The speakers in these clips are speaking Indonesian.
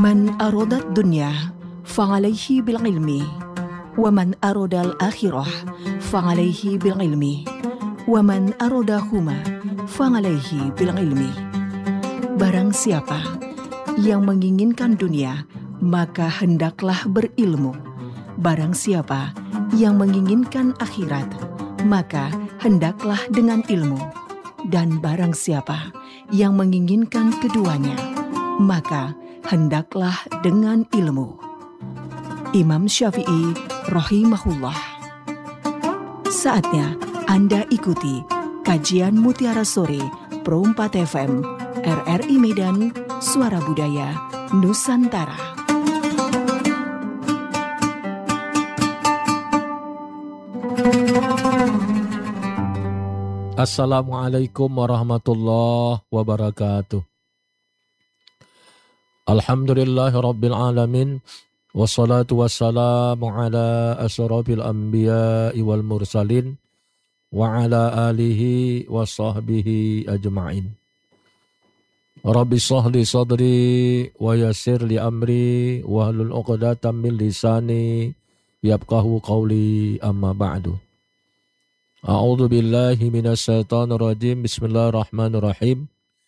من أراد الدنيا فعليه بالعلم ومن أراد الآخرة فعليه بالعلم ومن أرادهما فعليه بالعلم. Barang siapa yang menginginkan dunia, maka hendaklah berilmu. Barang siapa yang menginginkan akhirat, maka hendaklah dengan ilmu. Dan barang siapa yang menginginkan keduanya, maka hendaklah dengan ilmu. Imam Syafi'i rahimahullah. Saatnya Anda ikuti kajian Mutiara Sore Pro 4 FM RRI Medan, Suara Budaya Nusantara. Assalamualaikum warahmatullahi wabarakatuh. Alhamdulillahi rabbil alamin. Wassalatu wassalamu ala asrafil anbiya'i wal mursalin wa ala alihi wa sahbihi ajma'in. Rabbi shrah li sadri wa yassir li amri wahlul 'uqdatam min lisani yafqahu qawli, amma ba'du. A'udzu billahi minasy syaithanir rajim. Bismillahirrahmanirrahim.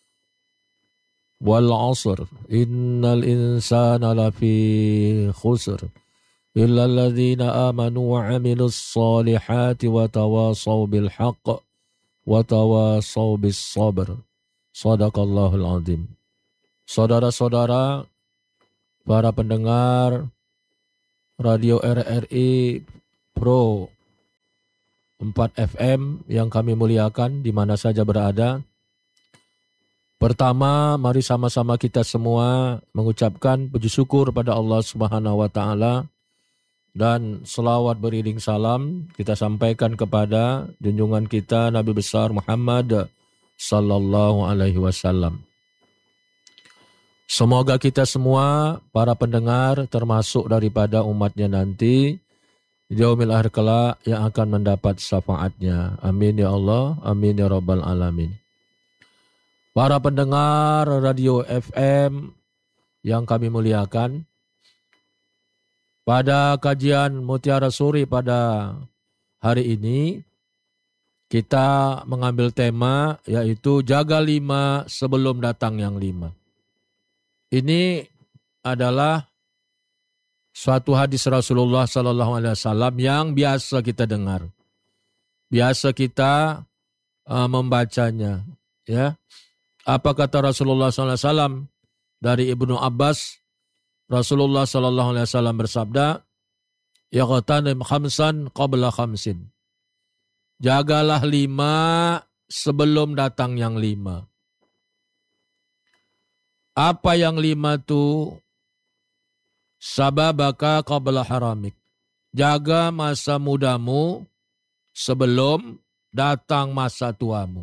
Wal 'asr innal insana lafi khusr illal ladzina amanu wa 'amilus solihati wa tawasaw bil haqq wa tawasaw bis sabr. Shadaqallahul azim. Saudara-saudara, para pendengar Radio RRI Pro 4 FM yang kami muliakan di mana saja berada. Pertama, mari sama-sama kita semua mengucapkan puji syukur pada Allah Subhanahu wa taala dan selawat beriring salam kita sampaikan kepada junjungan kita Nabi besar Muhammad sallallahu alaihi wasallam. Semoga kita semua para pendengar termasuk daripada umatnya nanti di yaumil akhir kelak yang akan mendapat syafaatnya. Amin ya Allah, amin ya rabbal alamin. Para pendengar radio FM yang kami muliakan, pada kajian Mutiara Sore pada hari ini kita mengambil tema yaitu jaga 5 sebelum datang yang 5. Ini adalah suatu hadis Rasulullah SAW yang biasa kita dengar, biasa kita membacanya. Ya, apa kata Rasulullah SAW dari Ibnu Abbas? Rasulullah SAW bersabda, "Yaqtanim khamsan qabla khamsin." Jagalah 5 sebelum datang yang 5. Apa yang 5 itu? Sababaka qabla haramik. Jaga masa mudamu sebelum datang masa tuamu.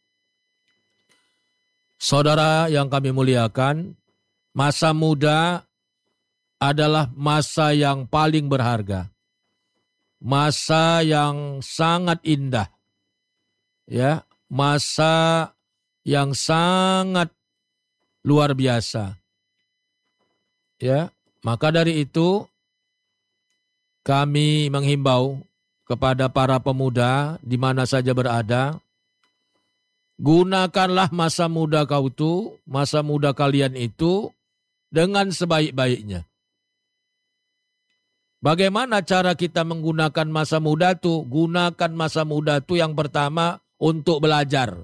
Saudara yang kami muliakan, masa muda adalah masa yang paling berharga. Masa yang sangat indah. Ya, masa yang sangat luar biasa. Ya, maka dari itu kami menghimbau kepada para pemuda di mana saja berada, gunakanlah masa muda kau itu, masa muda kalian itu dengan sebaik-baiknya. Bagaimana cara kita menggunakan masa muda itu? Gunakan masa muda itu yang pertama untuk belajar.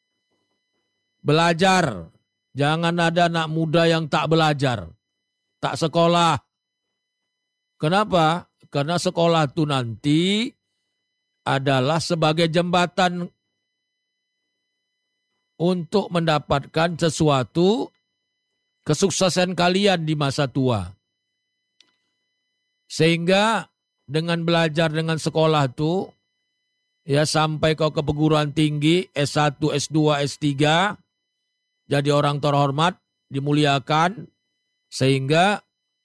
Belajar. Jangan ada anak muda yang tak belajar, tak sekolah. Kenapa? Karena sekolah itu nanti adalah sebagai jembatan untuk mendapatkan sesuatu kesuksesan kalian di masa tua. Sehingga dengan belajar dengan sekolah itu, ya sampai kau ke perguruan tinggi, S1, S2, S3, jadi orang terhormat, dimuliakan, sehingga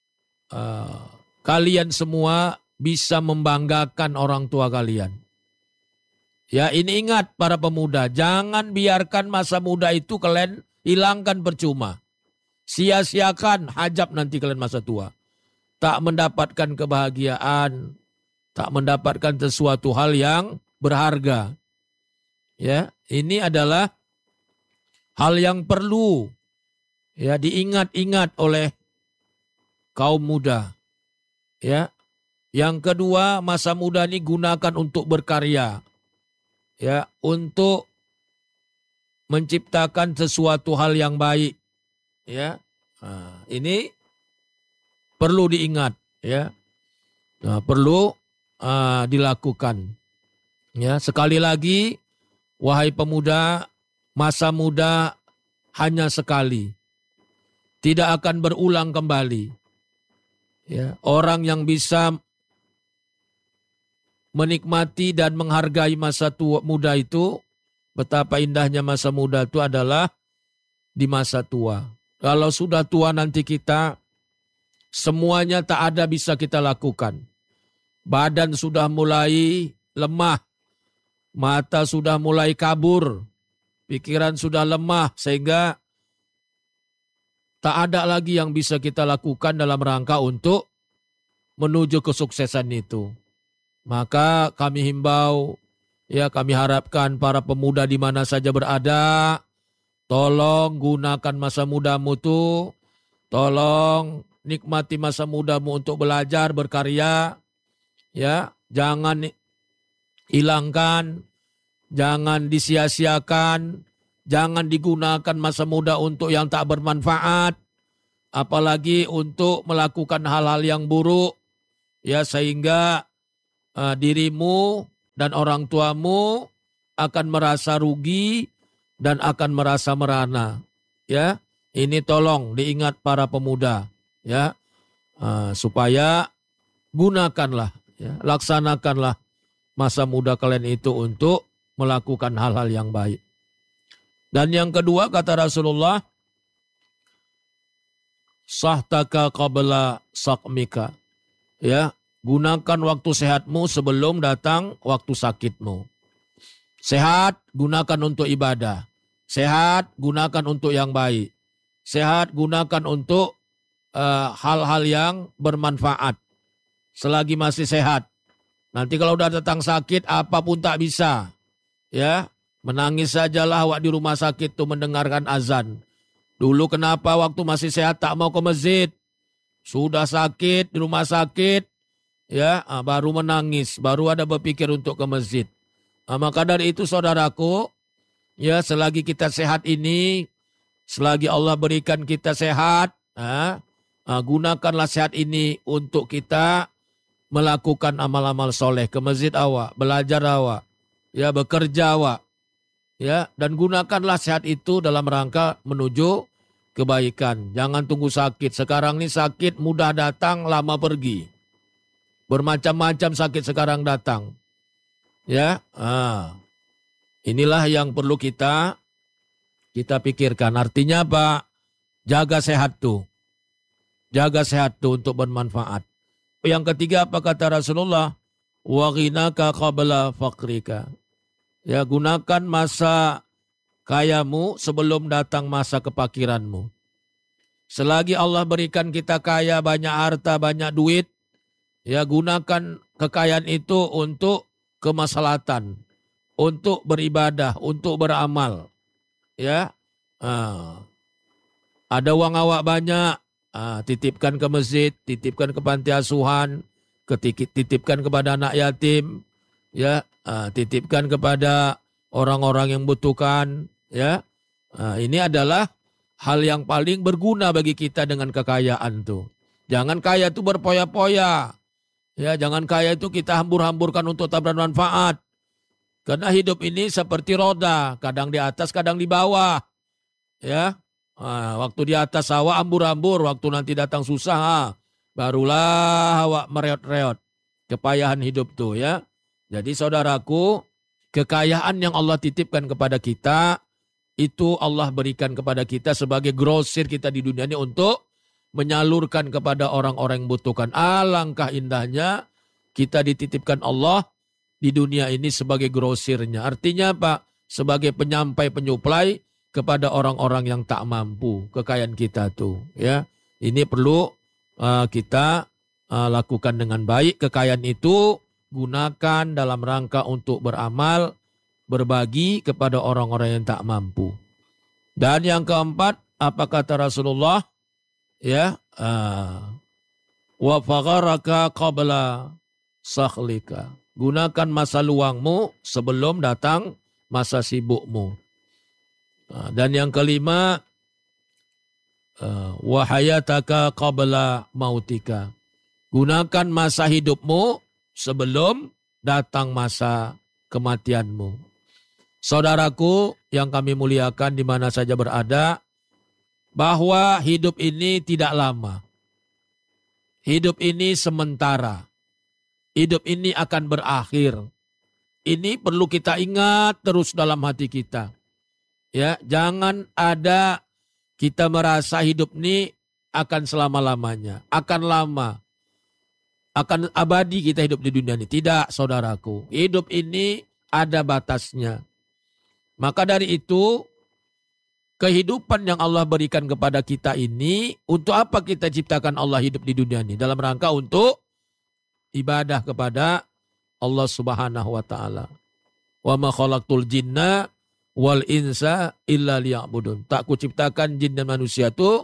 kalian semua bisa membanggakan orang tua kalian. Ya, ini ingat para pemuda, jangan biarkan masa muda itu kalian hilangkan percuma. Sia-siakan hajab nanti kalian masa tua. Tak mendapatkan kebahagiaan, tak mendapatkan sesuatu hal yang berharga. Ya, ini adalah hal yang perlu ya diingat-ingat oleh kaum muda. Ya. Yang kedua, masa muda ini gunakan untuk berkarya. Ya, untuk menciptakan sesuatu hal yang baik. Ya. Nah, ini perlu diingat ya. Nah, perlu dilakukan. Ya, sekali lagi wahai pemuda, masa muda hanya sekali. Tidak akan berulang kembali. Ya, orang yang bisa menikmati dan menghargai masa muda itu, betapa indahnya masa muda itu adalah di masa tua. Kalau sudah tua nanti kita, semuanya tak ada bisa kita lakukan. Badan sudah mulai lemah, mata sudah mulai kabur, pikiran sudah lemah, sehingga tak ada lagi yang bisa kita lakukan dalam rangka untuk menuju kesuksesan itu. Maka kami himbau, ya kami harapkan para pemuda di mana saja berada, tolong gunakan masa mudamu itu, tolong nikmati masa mudamu untuk belajar, berkarya, ya, jangan hilangkan, jangan disia-siakan, jangan digunakan masa muda untuk yang tak bermanfaat, apalagi untuk melakukan hal-hal yang buruk, ya, sehingga dirimu dan orang tuamu akan merasa rugi dan akan merasa merana. Ya, ini tolong diingat para pemuda, ya, supaya gunakanlah, ya, laksanakanlah masa muda kalian itu untuk melakukan hal-hal yang baik. Dan yang kedua kata Rasulullah, sahtaka qabla saqmika. Ya, gunakan waktu sehatmu sebelum datang waktu sakitmu. Sehat gunakan untuk ibadah. Sehat gunakan untuk yang baik. Sehat gunakan untuk hal-hal yang bermanfaat. Selagi masih sehat. Nanti kalau udah datang sakit apapun tak bisa. Ya, menangis sajalah awak di rumah sakit tuh mendengarkan azan. Dulu kenapa waktu masih sehat tak mau ke masjid? Sudah sakit di rumah sakit, ya, baru menangis, baru ada berpikir untuk ke masjid. Maka dari itu saudaraku, ya, selagi kita sehat ini, selagi Allah berikan kita sehat, gunakanlah sehat ini untuk kita melakukan amal-amal soleh, ke masjid awak, belajar awak, ya, bekerja awak, ya, dan gunakanlah sehat itu dalam rangka menuju kebaikan. Jangan tunggu sakit. Sekarang ini sakit mudah datang, lama pergi. Bermacam-macam sakit sekarang datang. Ya, inilah yang perlu kita pikirkan. Artinya apa? Jaga sehat tuh. Jaga sehat tuh untuk bermanfaat. Yang ketiga apa kata Rasulullah? Wa ghinaka qabla faqrika. Ya, gunakan masa kayamu sebelum datang masa kepakiranmu. Selagi Allah berikan kita kaya, banyak harta, banyak duit, ya, gunakan kekayaan itu untuk kemaslahatan, untuk beribadah, untuk beramal. Ya, ada uang awak banyak, titipkan ke masjid, titipkan ke panti asuhan, titipkan kepada anak yatim, ya, titipkan kepada orang-orang yang butuhkan, ya. Ini adalah hal yang paling berguna bagi kita dengan kekayaan tuh. Jangan kaya itu berpoya-poya. Ya, jangan kaya itu kita hambur-hamburkan untuk tak bermanfaat. Karena hidup ini seperti roda, kadang di atas, kadang di bawah. Ya. Waktu di atas awak hambur-hambur, waktu nanti datang susah, barulah awak mereot-reot. Kepayahan hidup tuh, ya. Jadi saudaraku, kekayaan yang Allah titipkan kepada kita, itu Allah berikan kepada kita sebagai grosir kita di dunia ini untuk menyalurkan kepada orang-orang yang butuhkan. Alangkah indahnya kita dititipkan Allah di dunia ini sebagai grosirnya. Artinya apa? Sebagai penyampai, penyuplai kepada orang-orang yang tak mampu, kekayaan kita tuh, ya. Ini perlu kita lakukan dengan baik. Kekayaan itu gunakan dalam rangka untuk beramal, berbagi kepada orang-orang yang tak mampu. Dan yang keempat, apa kata Rasulullah? Ya, wa fagharaka qabla sakhlika. Gunakan masa luangmu sebelum datang masa sibukmu. Dan yang kelima, wa hayataka qabla mautika. Gunakan masa hidupmu sebelum datang masa kematianmu. Saudaraku yang kami muliakan di mana saja berada, bahwa hidup ini tidak lama. Hidup ini sementara. Hidup ini akan berakhir. Ini perlu kita ingat terus dalam hati kita. Ya, jangan ada kita merasa hidup ini akan selama-lamanya, akan lama, akan abadi kita hidup di dunia ini. Tidak, saudaraku. Hidup ini ada batasnya. Maka dari itu, kehidupan yang Allah berikan kepada kita ini, untuk apa kita ciptakan Allah hidup di dunia ini? Dalam rangka untuk ibadah kepada Allah Subhanahu wa taala. Wa ma khalaqtul jinna wal insa illa liya'budun. Tak kuciptakan jin dan manusia itu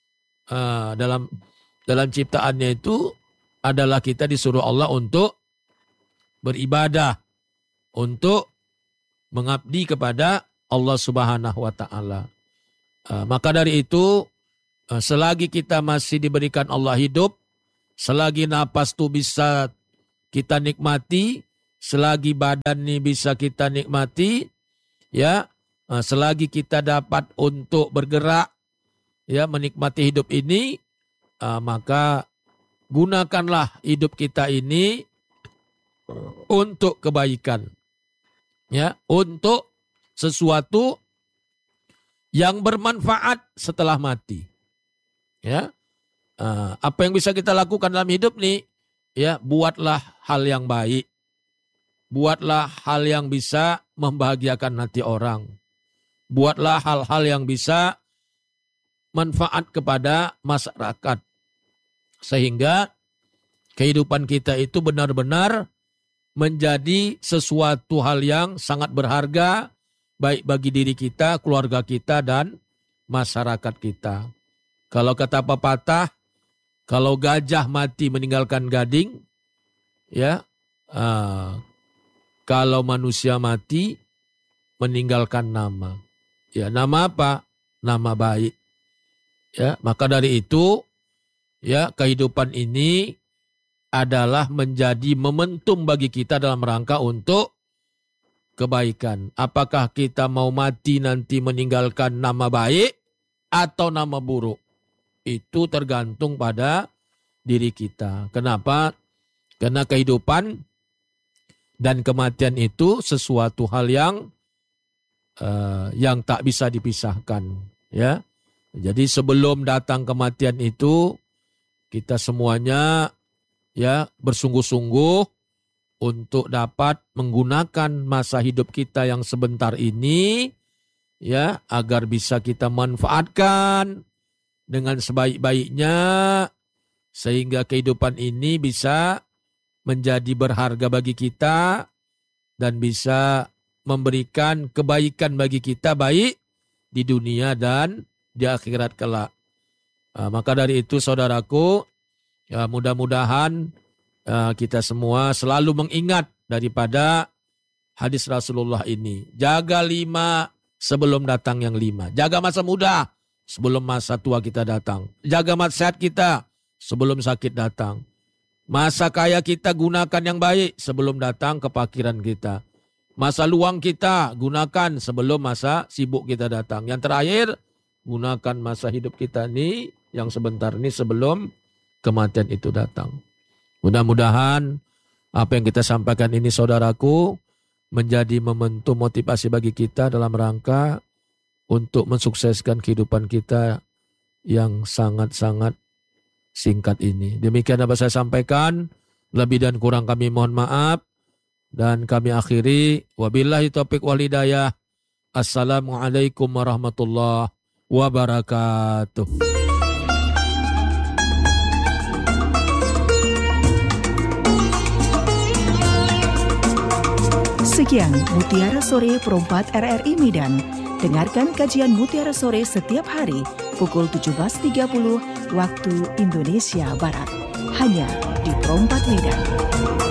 dalam ciptaannya itu adalah kita disuruh Allah untuk beribadah, untuk mengabdi kepada Allah Subhanahu wa taala. Maka dari itu, selagi kita masih diberikan Allah hidup, selagi napas itu bisa kita nikmati, selagi badan ini bisa kita nikmati, ya, selagi kita dapat untuk bergerak, ya, menikmati hidup ini, maka gunakanlah hidup kita ini untuk kebaikan, ya, untuk sesuatu yang bermanfaat setelah mati, ya. Apa yang bisa kita lakukan dalam hidup nih? Ya, buatlah hal yang baik. Buatlah hal yang bisa membahagiakan hati orang. Buatlah hal-hal yang bisa manfaat kepada masyarakat. Sehingga kehidupan kita itu benar-benar menjadi sesuatu hal yang sangat berharga, baik bagi diri kita, keluarga kita, dan masyarakat kita. Kalau kata pepatah, kalau gajah mati meninggalkan gading, ya, kalau manusia mati meninggalkan nama. Ya, nama apa? Nama baik. Ya, maka dari itu, ya, kehidupan ini adalah menjadi momentum bagi kita dalam rangka untuk kebaikan. Apakah kita mau mati nanti meninggalkan nama baik atau nama buruk? Itu tergantung pada diri kita. Kenapa? Karena kehidupan dan kematian itu sesuatu hal yang tak bisa dipisahkan. Ya, jadi sebelum datang kematian itu, kita semuanya, ya, bersungguh-sungguh untuk dapat menggunakan masa hidup kita yang sebentar ini, ya, agar bisa kita manfaatkan dengan sebaik-baiknya, sehingga kehidupan ini bisa menjadi berharga bagi kita dan bisa memberikan kebaikan bagi kita, baik di dunia dan di akhirat kelak. Maka dari itu, saudaraku, ya, mudah-mudahan kita semua selalu mengingat daripada hadis Rasulullah ini. Jaga 5 sebelum datang yang 5. Jaga masa muda sebelum masa tua kita datang. Jaga masa sehat kita sebelum sakit datang. Masa kaya kita gunakan yang baik sebelum datang kefakiran kita. Masa luang kita gunakan sebelum masa sibuk kita datang. Yang terakhir, gunakan masa hidup kita ini yang sebentar ini sebelum kematian itu datang. Mudah-mudahan apa yang kita sampaikan ini, saudaraku, menjadi momentum motivasi bagi kita dalam rangka untuk mensukseskan kehidupan kita yang sangat-sangat singkat ini. Demikian dapat saya sampaikan. Lebih dan kurang kami mohon maaf. Dan kami akhiri. Wabillahi taufiq wal hidayah. Assalamualaikum warahmatullahi wabarakatuh. Sekian Mutiara Sore Perempat RRI Medan. Dengarkan kajian Mutiara Sore setiap hari pukul 17.30 waktu Indonesia Barat. Hanya di Perempat Medan.